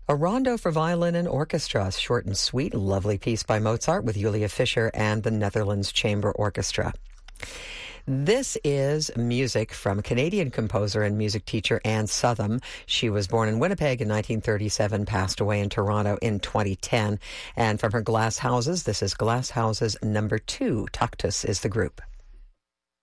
A rondo for violin and orchestra, short and sweet, lovely piece by Mozart with Julia Fischer and the Netherlands Chamber Orchestra. This is music from Canadian composer and music teacher Anne Southam. She was born in Winnipeg in 1937, passed away in Toronto in 2010. And from her Glass Houses, this is Glass Houses number 2. Taktus is the group.